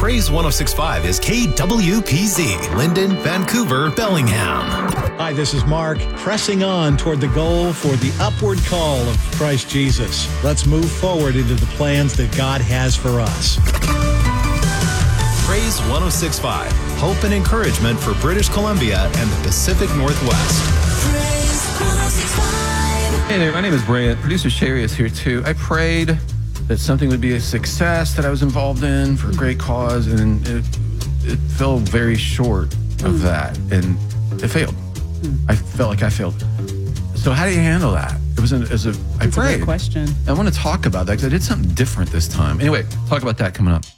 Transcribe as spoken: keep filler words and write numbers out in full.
Praise one oh six point five is K W P Z, Linden, Vancouver, Bellingham. Hi, this is Mark, pressing on toward the goal for the upward call of Christ Jesus. Let's move forward into the plans that God has for us. Praise one oh six point five, hope and encouragement for British Columbia and the Pacific Northwest. Praise one oh six point five. Hey there, my name is Brant. Producer Sherry is here too. I prayed that something would be a success that I was involved in for a great cause, and it, it fell very short of mm. that, and it failed. Mm. I felt like I failed. So how do you handle that? It was, an, it was a, I It's prayed. a good question. I want to talk about that because I did something different this time. Anyway, talk about that coming up.